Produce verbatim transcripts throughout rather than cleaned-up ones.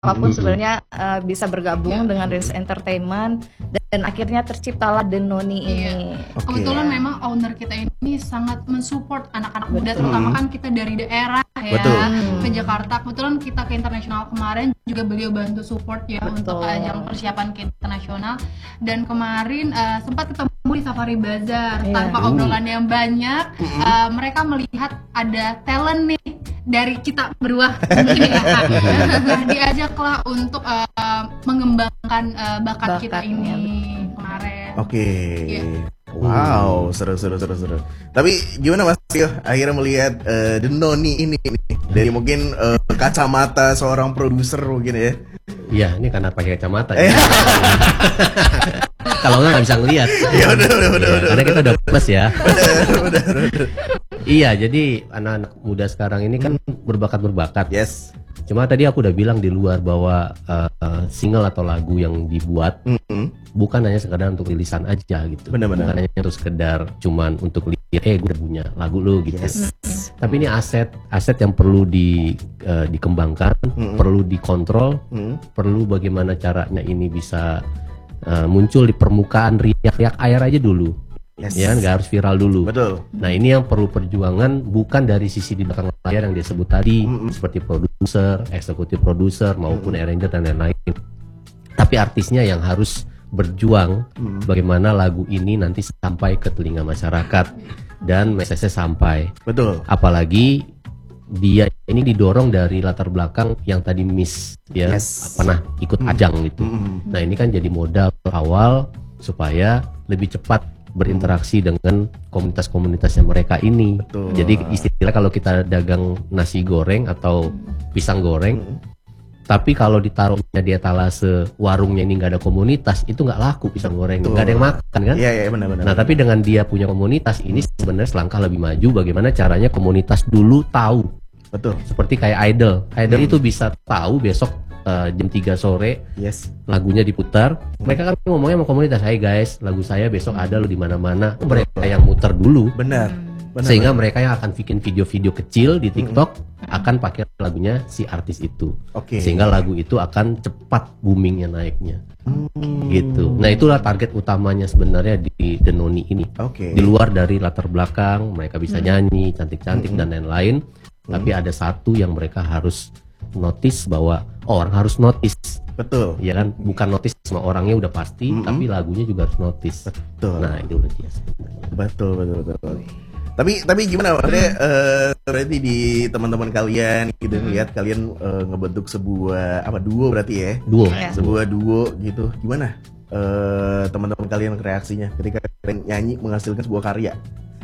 siapapun Mm-mm. sebenarnya uh, bisa bergabung dengan Rilis Entertainment dan, dan akhirnya terciptalah The Noni ini. Iya. Oke. Kebetulan memang owner kita ini sangat mensupport anak-anak muda, Betul. terutama Hmm. kan kita dari daerah ya Betul. ke Jakarta. Kebetulan kita ke internasional kemarin juga beliau bantu support ya Betul. untuk ajang persiapan ke internasional. Dan kemarin uh, sempat ketemu di Safari Bazaar. Iya. Tanpa Uh. obrolan yang banyak, uh, mereka melihat ada talent nih dari kita berdua mungkin ya. Nah, diajaklah untuk uh, mengembangkan uh, bakat kita Bakatnya, ini kemarin. Oke. Iya. Wow, seru seru seru seru. Tapi gimana Mas Tio akhirnya melihat eh, The Noni ini nih? Dari mungkin eh, kacamata seorang produser mungkin ya. Iya, ini karena pakai kacamata ya. Kalau nggak nggak bisa ngelihat. Ya udah udah udah Iya, udah. karena kita udah plus ya. Udah udah udah. Iya, jadi anak-anak muda sekarang ini kan berbakat-berbakat. Yes. Cuma tadi aku udah bilang di luar bahwa uh, single atau lagu yang dibuat Mm-mm. bukan hanya sekedar untuk rilisan aja gitu. Benar-benar. Bukan hanya untuk sekedar cuman untuk lihat eh gue udah punya lagu lu gitu. Yes. Tapi ini aset aset yang perlu di uh, dikembangkan, Mm-mm. perlu dikontrol, Mm. perlu bagaimana caranya ini bisa uh, muncul di permukaan riak-riak air aja dulu. Yes. Ya, nggak harus viral dulu. Betul. Nah, ini yang perlu perjuangan bukan dari sisi di belakang layar yang dia sebut tadi, Mm-mm. seperti produser, eksekutif produser maupun arranger dan lain-lain. Tapi artisnya yang harus berjuang Mm. bagaimana lagu ini nanti sampai ke telinga masyarakat dan message sampai. Betul. Apalagi dia ini didorong dari latar belakang yang tadi Miss ya Yes. pernah ikut Mm. ajang gitu. Mm-mm. Nah, ini kan jadi modal awal supaya lebih cepat berinteraksi dengan komunitas-komunitasnya mereka ini. Betul. Jadi istilah kalau kita dagang nasi goreng atau pisang goreng, Mm. tapi kalau ditaruhnya di etalase warungnya ini nggak ada komunitas, itu nggak laku pisang goreng, Betul. nggak ada yang makan kan? Iya iya benar-benar. Nah, tapi dengan dia punya komunitas ini sebenarnya selangkah lebih maju. Bagaimana caranya komunitas dulu tahu, Betul. seperti kayak idol, idol Hmm. itu bisa tahu besok uh, jam tiga sore Yes. lagunya diputar, mereka kan ngomongnya sama komunitas, "Hai guys, lagu saya besok ada lo di mana-mana." Mereka yang muter dulu, Benar. Benar. sehingga mereka yang akan bikin video-video kecil di TikTok akan pakai lagunya si artis itu, Oke. sehingga lagu itu akan cepat boomingnya naiknya, Hmm. gitu. Nah, itulah target utamanya sebenarnya di The Noni ini. Oke. Di luar dari latar belakang, mereka bisa nyanyi, cantik-cantik Hmm. dan lain-lain, tapi ada satu yang mereka harus notice bahwa oh, orang harus notice. Betul. Ya kan, bukan notice sama orangnya udah pasti, Mm-mm. tapi lagunya juga harus notice. Betul. Nah, itu dia sebenarnya. Betul betul betul. Tapi tapi gimana maksudnya eh, berarti di teman-teman kalian gitu lihat kalian eh, ngebentuk sebuah apa duo berarti ya? Duo. Iya. Sebuah duo gitu. Gimana eh, teman-teman kalian reaksinya ketika kalian nyanyi menghasilkan sebuah karya?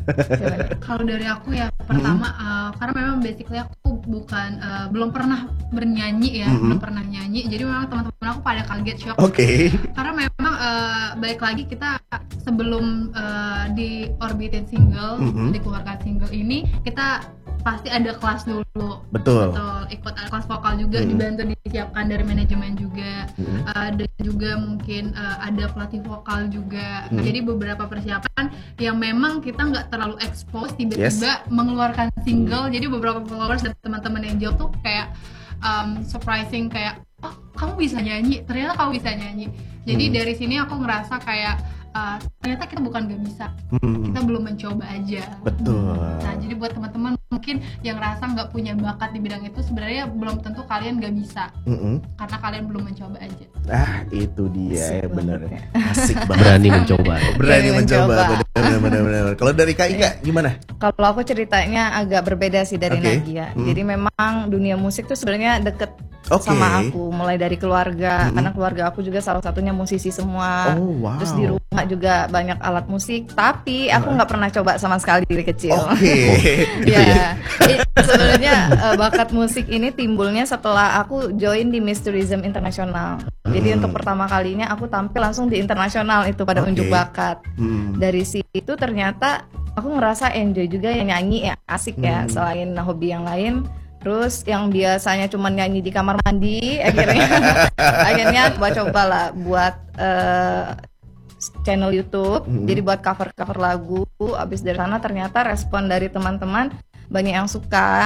Kalau dari aku ya pertama uh, karena memang basically aku bukan uh, belum pernah bernyanyi ya, Mm-mm. belum pernah nyanyi. Jadi memang teman-teman aku pada kaget shock. Oke. Karena memang uh, balik lagi kita sebelum uh, diorbitin single, Mm-mm. dikeluarkan single ini kita pasti ada kelas dulu. Betul. Betul, ikut ada kelas vokal juga, Mm. dibantu disiapkan dari manajemen juga. Mm. Uh, dan juga mungkin uh, ada pelatih vokal juga. Mm. Jadi beberapa persiapan yang memang kita nggak terlalu expose tiba-tiba Yes. mengeluarkan single. Jadi beberapa followers dan teman-teman yang jawab tuh kayak um, surprising, kayak oh kamu bisa nyanyi, ternyata kamu bisa nyanyi. Jadi Mm. dari sini aku ngerasa kayak uh, ternyata kita bukan gak bisa, Mm. kita belum mencoba aja. Betul. Nah, jadi buat teman-teman mungkin yang rasa nggak punya bakat di bidang itu, sebenarnya belum tentu kalian nggak bisa, Mm-mm. karena kalian belum mencoba aja. Ah itu dia Asik ya benar. banget Asik banget. Berani mencoba. Berani Berani mencoba. mencoba. Benar benar benar. Kalau dari Kak Ika gimana? Kalau aku ceritanya agak berbeda sih dari Oke. Nadia. Hmm. Jadi memang dunia musik tuh sebenarnya deket Oke. sama aku, mulai dari keluarga, Hmm. karena keluarga aku juga salah satunya musisi semua. Oh wow. Terus di rumah juga banyak alat musik, tapi aku nggak pernah coba sama sekali dari kecil. Oke. Ya, i- sebenarnya eh, bakat musik ini timbulnya setelah aku join di Miss Tourism Internasional. Jadi Hmm. untuk pertama kalinya aku tampil langsung di internasional itu pada Oke. unjuk bakat. Hmm. Dari situ ternyata aku ngerasa enjoy juga ya nyanyi ya, asik ya, Hmm. selain hobi yang lain. Terus yang biasanya cuma nyanyi di kamar mandi, akhirnya akhirnya coba-coba lah buat eh, channel YouTube. Hmm. Jadi buat cover-cover lagu. Abis dari sana ternyata respon dari teman-teman banyak yang suka.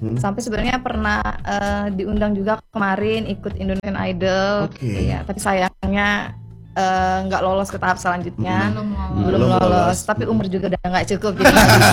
Hmm. Sampai sebenarnya pernah eh, diundang juga kemarin ikut Indonesian Idol. Oke. Iya, tapi sayangnya eh, nggak lolos ke tahap selanjutnya. Belum lolos. Belum Belum lolos. lolos. Tapi umur juga udah nggak cukup jadi nggak bisa.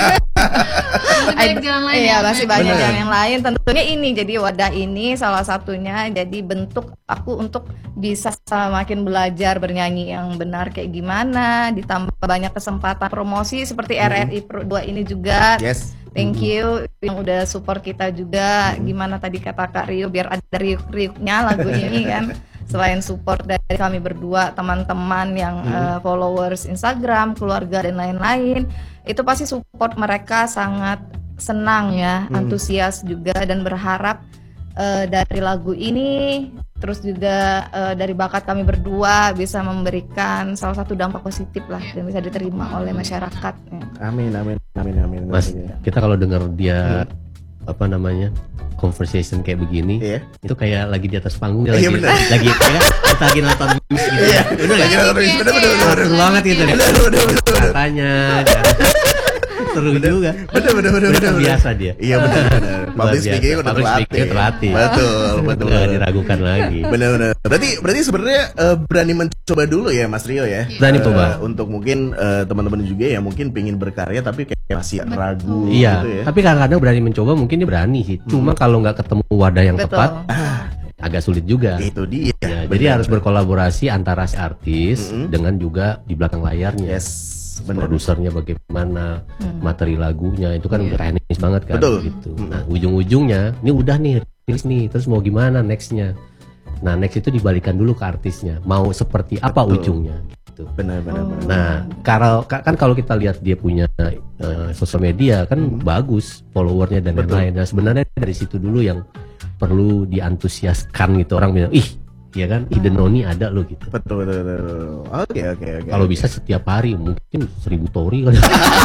Masih banyak jalan lain Iya, ya, masih Mbak. banyak Bener. jalan yang lain. Tentunya ini jadi wadah ini salah satunya jadi bentuk aku untuk bisa semakin belajar bernyanyi yang benar kayak gimana, ditambah banyak kesempatan promosi seperti R R I Pro dua ini juga. Yes. Thank you yang udah support kita juga. Gimana tadi kata Kak Rio biar ada riuk-riuknya lagu ini kan. Selain support dari kami berdua, teman-teman yang eh, followers Instagram, keluarga dan lain-lain, itu pasti support mereka sangat senang ya, antusias juga dan berharap eh, dari lagu ini terus juga eh, dari bakat kami berdua bisa memberikan salah satu dampak positif lah dan bisa diterima oleh masyarakat. Ya. Amin, amin, amin, amin. Mas, amin. kita kalau dengar dia apa namanya conversation kayak begini, Iya. itu kayak lagi di atas panggung, dia Iya, lagi benar. lagi ya kan? Kita lagi nonton Miss gitu. Iya, Bener lagi nggak? nonton Miss, bener, bener, bener, Seru banget gitu deh. bener, bener, bener, bener. Katanya kan. Seru juga. Bener, bener, bener, Udah bener, terbiasa dia. Iya benar, benar. Luar Public biasa. speaking udah Public terlatih. speaking terlatih. Betul, betul. Nggak betul. diragukan lagi. Benar-benar. Berarti berarti sebenarnya eh, berani mencoba dulu ya Mas Rio ya. Berani Eh, coba. Untuk mungkin eh, teman-teman juga yang mungkin pingin berkarya tapi kayak masih ragu Iya, gitu ya. tapi kadang-kadang berani mencoba mungkin dia berani sih. Cuma kalau nggak ketemu wadah yang Betul. tepat, agak sulit juga. Itu dia. Ya, Benar. jadi harus berkolaborasi antara si artis dengan juga di belakang layarnya. Yes, benar. Produsernya bagaimana, materi lagunya itu kan udah teknis banget kan. Betul. Gitu. Nah ujung-ujungnya, ini udah nih rilis nih, terus mau gimana nextnya? Nah next itu dibalikan dulu ke artisnya, mau seperti apa Betul. ujungnya? Gitu. Benar, benar, benar. Nah, kalau ka- kan kalau kita lihat dia punya eh, sosial media kan bagus followernya dan Betul. lain-lain. Nah, sebenarnya dari situ dulu yang perlu diantusiaskan gitu, orang bilang, ih, ya kan, ide Noni ada loh gitu. Betul, betul, betul. Oke, oke, oke. Kalau bisa setiap hari mungkin seribu story kan.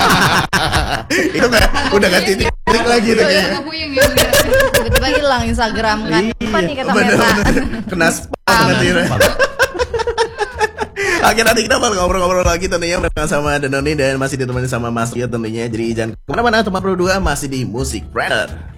itu nggak udah ganti titik lagi tuh kayaknya. Nggak puyeng ya, Mbak. Tiba-tiba hilang Instagram kan. Apa nih kata Bener, Meta? bener. Kena spam nanti. Oke, nanti kita bakal ngobrol-ngobrol lagi tentunya bersama Denoni dan masih ditemani sama Mas Rio tentunya. Jadi jangan kemana-mana, teman berdua masih di Musik Brother.